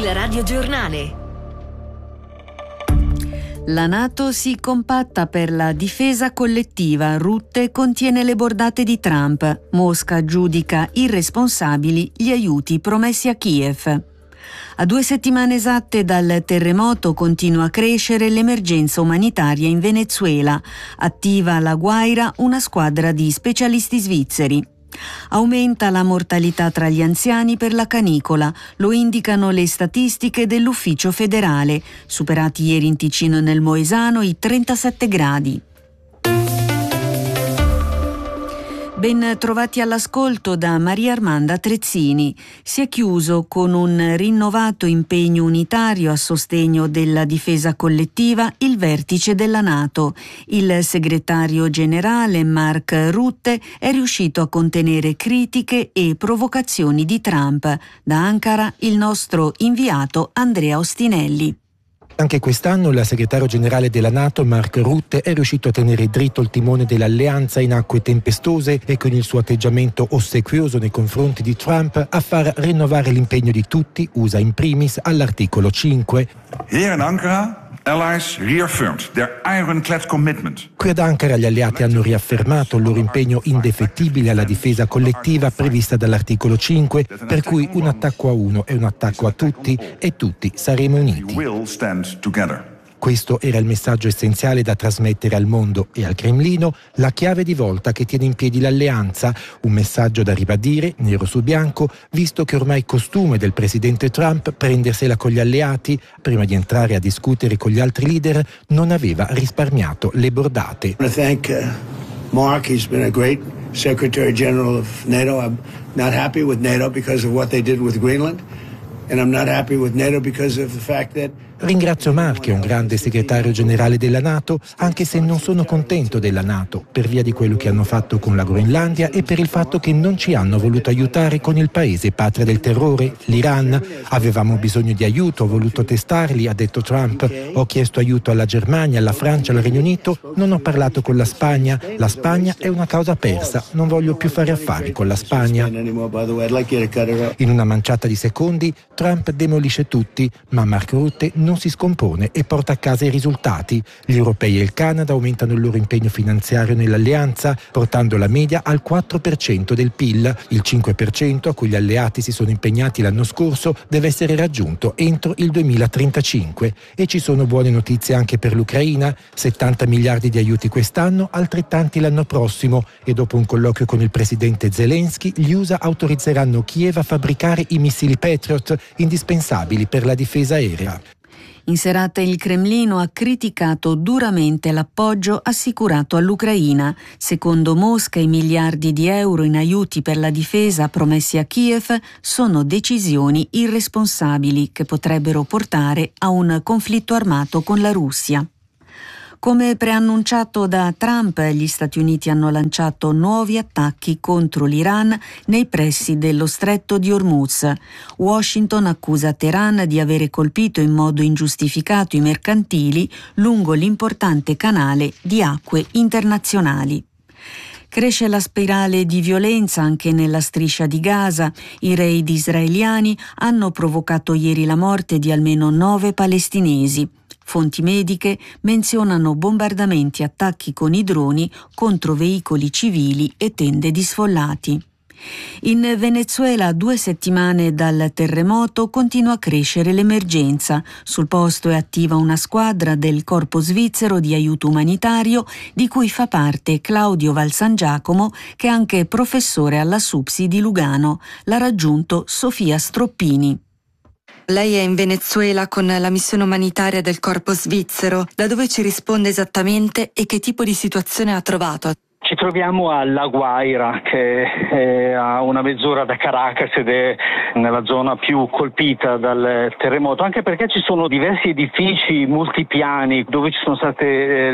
Il radiogiornale. La NATO si compatta per la difesa collettiva. Rutte contiene le bordate di Trump. Mosca giudica irresponsabili gli aiuti promessi a Kiev. A 2 settimane esatte dal terremoto continua a crescere l'emergenza umanitaria in Venezuela. Attiva La Guaira una squadra di specialisti svizzeri. Aumenta la mortalità tra gli anziani per la canicola, lo indicano le statistiche dell'Ufficio federale. Superati ieri in Ticino e nel Moesano i 37 gradi. Ben trovati all'ascolto da Maria Armanda Trezzini. Si è chiuso con un rinnovato impegno unitario a sostegno della difesa collettiva il vertice della NATO. Il segretario generale Mark Rutte è riuscito a contenere critiche e provocazioni di Trump. Da Ankara il nostro inviato Andrea Ostinelli. Anche quest'anno il segretario generale della NATO, Mark Rutte, è riuscito a tenere dritto il timone dell'alleanza in acque tempestose e con il suo atteggiamento ossequioso nei confronti di Trump a far rinnovare l'impegno di tutti, USA in primis, all'articolo 5. Here in Ankara, allies reaffirmed their ironclad commitment. Qui ad Ankara gli alleati hanno riaffermato il loro impegno indefettibile alla difesa collettiva prevista dall'articolo 5, per cui un attacco a uno è un attacco a tutti e tutti saremo uniti. Questo era il messaggio essenziale da trasmettere al mondo e al Cremlino, la chiave di volta che tiene in piedi l'alleanza, un messaggio da ribadire, nero su bianco, visto che ormai è costume del presidente Trump prendersela con gli alleati, prima di entrare a discutere con gli altri leader, non aveva risparmiato le bordate. Mark, he's been a great Secretary General of NATO. I'm not happy with NATO because of what they did with Greenland, and I'm not happy with NATO because of the fact that Ringrazio Mark, che è un grande segretario generale della NATO, anche se non sono contento della NATO, per via di quello che hanno fatto con la Groenlandia e per il fatto che non ci hanno voluto aiutare con il paese patria del terrore, l'Iran. Avevamo bisogno di aiuto, ho voluto testarli, ha detto Trump. Ho chiesto aiuto alla Germania, alla Francia, al Regno Unito, non ho parlato con la Spagna. La Spagna è una causa persa, non voglio più fare affari con la Spagna. In una manciata di secondi, Trump demolisce tutti, ma Mark Rutte non si scompone e porta a casa i risultati. Gli europei e il Canada aumentano il loro impegno finanziario nell'alleanza, portando la media al 4% del PIL. Il 5% a cui gli alleati si sono impegnati l'anno scorso deve essere raggiunto entro il 2035. E ci sono buone notizie anche per l'Ucraina: 70 miliardi di aiuti quest'anno, altrettanti l'anno prossimo, e dopo un colloquio con il presidente Zelensky, gli USA autorizzeranno Kiev a fabbricare i missili Patriot, indispensabili per la difesa aerea. In serata il Cremlino ha criticato duramente l'appoggio assicurato all'Ucraina. Secondo Mosca, i miliardi di euro in aiuti per la difesa promessi a Kiev sono decisioni irresponsabili che potrebbero portare a un conflitto armato con la Russia. Come preannunciato da Trump, gli Stati Uniti hanno lanciato nuovi attacchi contro l'Iran nei pressi dello stretto di Hormuz. Washington accusa Teheran di avere colpito in modo ingiustificato i mercantili lungo l'importante canale di acque internazionali. Cresce la spirale di violenza anche nella striscia di Gaza. I raid israeliani hanno provocato ieri la morte di almeno 9 palestinesi. Fonti mediche menzionano bombardamenti e attacchi con i droni contro veicoli civili e tende di sfollati. In Venezuela, a 2 settimane dal terremoto, continua a crescere l'emergenza. Sul posto è attiva una squadra del Corpo Svizzero di Aiuto Umanitario, di cui fa parte Claudio Valsangiacomo, che è anche professore alla SUPSI di Lugano. L'ha raggiunto Sofia Stroppini. Lei è in Venezuela con la missione umanitaria del Corpo Svizzero. Da dove ci risponde esattamente e che tipo di situazione ha trovato? Ci troviamo a La Guaira, che è a una mezz'ora da Caracas ed è nella zona più colpita dal terremoto, anche perché ci sono diversi edifici multipiani dove ci sono state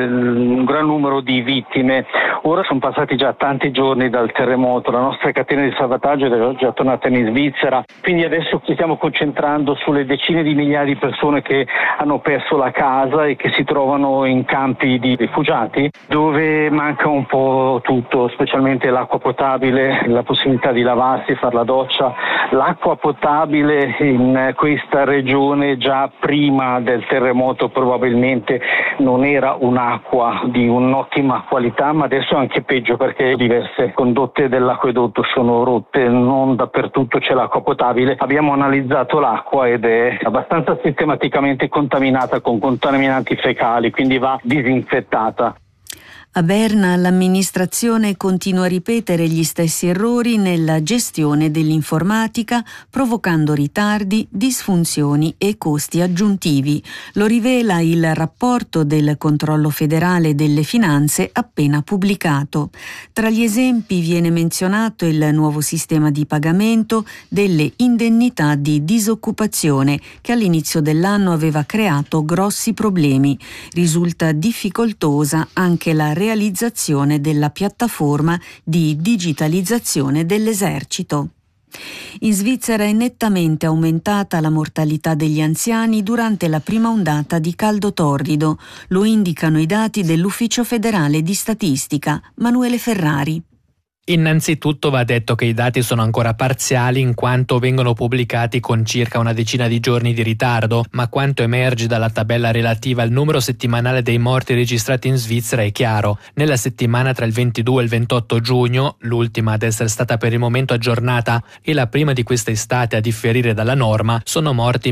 un gran numero di vittime. Ora sono passati già tanti giorni dal terremoto, la nostra catena di salvataggio è già tornata in Svizzera, quindi adesso ci stiamo concentrando sulle decine di migliaia di persone che hanno perso la casa e che si trovano in campi di rifugiati, dove manca un po' cambiato tutto, specialmente l'acqua potabile, la possibilità di lavarsi, fare la doccia. L'acqua potabile in questa regione già prima del terremoto probabilmente non era un'acqua di un'ottima qualità, ma adesso è anche peggio perché diverse condotte dell'acquedotto sono rotte, non dappertutto c'è l'acqua potabile. Abbiamo analizzato l'acqua ed è abbastanza sistematicamente contaminata con contaminanti fecali, quindi va disinfettata. A Berna l'amministrazione continua a ripetere gli stessi errori nella gestione dell'informatica, provocando ritardi, disfunzioni e costi aggiuntivi. Lo rivela il rapporto del Controllo federale delle finanze appena pubblicato. Tra gli esempi viene menzionato il nuovo sistema di pagamento delle indennità di disoccupazione che all'inizio dell'anno aveva creato grossi problemi. Risulta difficoltosa anche la realizzazione della piattaforma di digitalizzazione dell'esercito. In Svizzera è nettamente aumentata la mortalità degli anziani durante la prima ondata di caldo torrido. Lo indicano i dati dell'Ufficio federale di statistica. Manuele Ferrari. Innanzitutto va detto che i dati sono ancora parziali in quanto vengono pubblicati con circa una decina di giorni di ritardo, ma quanto emerge dalla tabella relativa al numero settimanale dei morti registrati in Svizzera è chiaro. Nella settimana tra il 22 e il 28 giugno, l'ultima ad essere stata per il momento aggiornata e la prima di questa estate a differire dalla norma, sono morti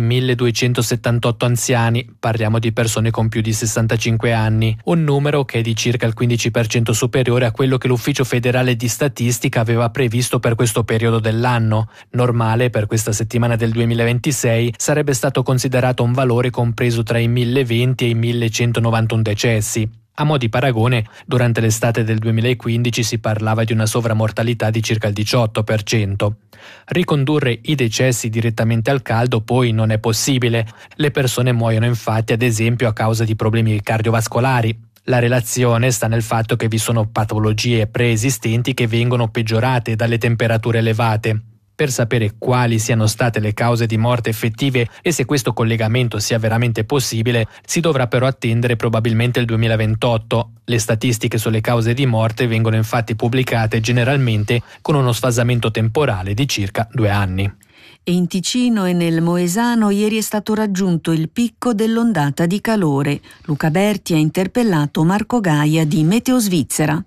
1278 anziani, parliamo di persone con più di 65 anni, un numero che è di circa il 15% superiore a quello che l'Ufficio federale di statistica aveva previsto per questo periodo dell'anno. Normale per questa settimana del 2026 sarebbe stato considerato un valore compreso tra i 1020 e i 1191 decessi. A mo' di paragone, durante l'estate del 2015 si parlava di una sovramortalità di circa il 18%. Ricondurre i decessi direttamente al caldo poi non è possibile. Le persone muoiono infatti ad esempio a causa di problemi cardiovascolari. La relazione sta nel fatto che vi sono patologie preesistenti che vengono peggiorate dalle temperature elevate. Per sapere quali siano state le cause di morte effettive e se questo collegamento sia veramente possibile, si dovrà però attendere probabilmente il 2028. Le statistiche sulle cause di morte vengono infatti pubblicate generalmente con uno sfasamento temporale di circa 2 anni. E in Ticino e nel Moesano ieri è stato raggiunto il picco dell'ondata di calore. Luca Berti ha interpellato Marco Gaia di Meteo Svizzera.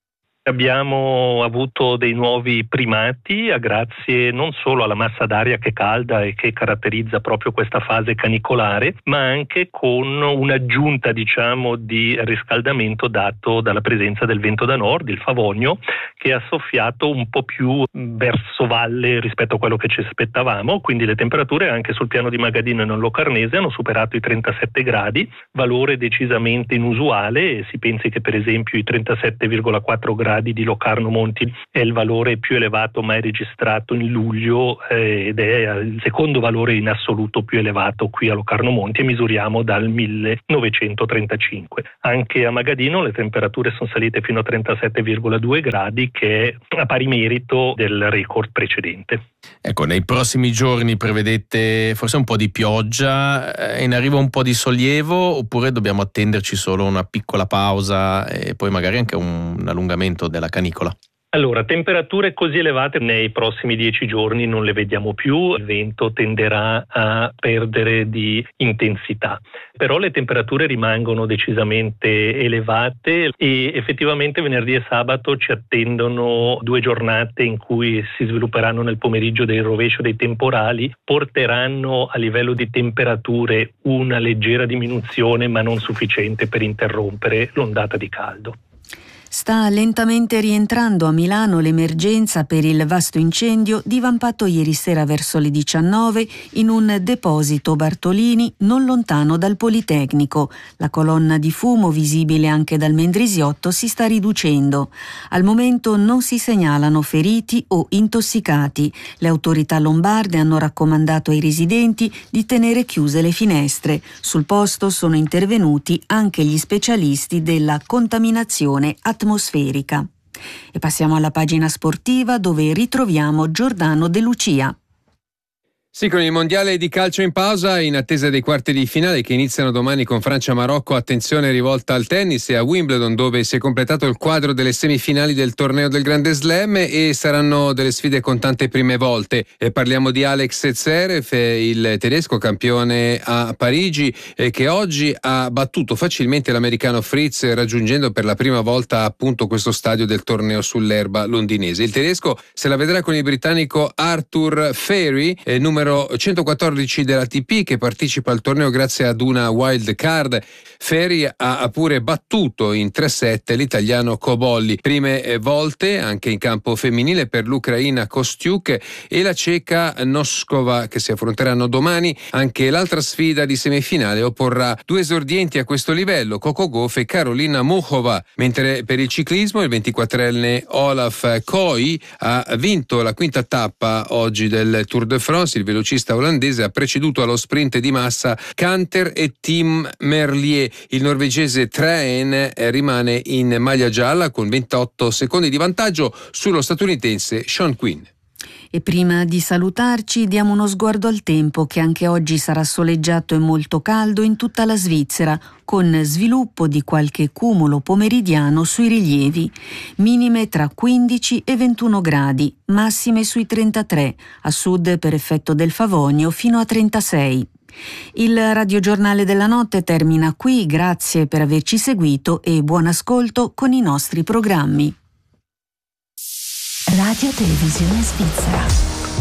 Abbiamo avuto dei nuovi primati grazie non solo alla massa d'aria che calda e che caratterizza proprio questa fase canicolare, ma anche con un'aggiunta di riscaldamento dato dalla presenza del vento da nord, il Favogno, che ha soffiato un po' più verso valle rispetto a quello che ci aspettavamo, quindi le temperature anche sul piano di Magadino e non Locarnese hanno superato i 37 gradi, valore decisamente inusuale. Si pensi che per esempio i 37,4 gradi di Locarno Monti è il valore più elevato mai registrato in luglio ed è il secondo valore in assoluto più elevato qui a Locarno Monti e misuriamo dal 1935. Anche a Magadino le temperature sono salite fino a 37,2 gradi che è a pari merito del record precedente. Ecco, nei prossimi giorni prevedete forse un po' di pioggia, in arrivo un po' di sollievo oppure dobbiamo attenderci solo una piccola pausa e poi magari anche un allungamento della canicola? Allora, temperature così elevate nei prossimi 10 giorni non le vediamo più, il vento tenderà a perdere di intensità, però le temperature rimangono decisamente elevate e effettivamente venerdì e sabato ci attendono 2 giornate in cui si svilupperanno nel pomeriggio del rovescio dei temporali, porteranno a livello di temperature una leggera diminuzione ma non sufficiente per interrompere l'ondata di caldo. Sta lentamente rientrando a Milano l'emergenza per il vasto incendio divampato ieri sera verso le 19 in un deposito Bartolini non lontano dal Politecnico. La colonna di fumo visibile anche dal Mendrisiotto si sta riducendo. Al momento non si segnalano feriti o intossicati. Le autorità lombarde hanno raccomandato ai residenti di tenere chiuse le finestre. Sul posto sono intervenuti anche gli specialisti della contaminazione atmosferica. E passiamo alla pagina sportiva dove ritroviamo Giordano De Lucia. Sì, con il mondiale di calcio in pausa, in attesa dei quarti di finale che iniziano domani con Francia-Marocco, attenzione rivolta al tennis e a Wimbledon, dove si è completato il quadro delle semifinali del torneo del Grande Slam e saranno delle sfide con tante prime volte. Parliamo di Alex Zverev, il tedesco campione a Parigi, che oggi ha battuto facilmente l'americano Fritz, raggiungendo per la prima volta appunto questo stadio del torneo sull'erba londinese. Il tedesco se la vedrà con il britannico Arthur Feri, numero 114 dell'ATP, che partecipa al torneo grazie ad una wild card. Feri ha pure battuto in 3-7 l'italiano Cobolli. Prime volte anche in campo femminile per l'ucraina Kostiuk e la ceca Noskova, che si affronteranno domani. Anche l'altra sfida di semifinale opporrà due esordienti a questo livello, Coco Gauff e Karolina Muchova. Mentre per il ciclismo il 24enne Olaf Kooi ha vinto la quinta tappa oggi del Tour de France. Il velocista olandese ha preceduto allo sprint di massa Canter e Tim Merlier. Il norvegese Traen rimane in maglia gialla con 28 secondi di vantaggio sullo statunitense Sean Quinn. E prima di salutarci diamo uno sguardo al tempo, che anche oggi sarà soleggiato e molto caldo in tutta la Svizzera, con sviluppo di qualche cumulo pomeridiano sui rilievi. Minime tra 15 e 21 gradi, massime sui 33, a sud per effetto del Favonio fino a 36. Il radiogiornale della notte termina qui, grazie per averci seguito e buon ascolto con i nostri programmi. Radio Televisione Svizzera.